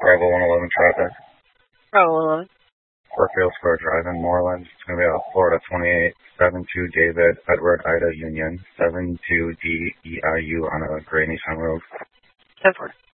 Bravo 111 traffic. Bravo 111. Brookfield Square Drive in Moreland. It's going to be out Florida 28, 72 David, Edward, Ida, Union, 72 DEIU on a gray Nissan Road. 10-4.